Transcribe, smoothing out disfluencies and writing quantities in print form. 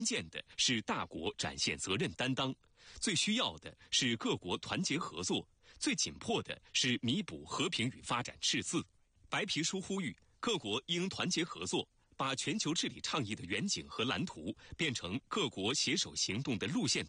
键的是大国展现责任担当，最需要的是各国团结合作，最紧迫的是弥补和平与发展赤字。白皮书呼吁各国应团结合作，把全球治理倡议的远景和蓝图变成各国携手行动的路线图。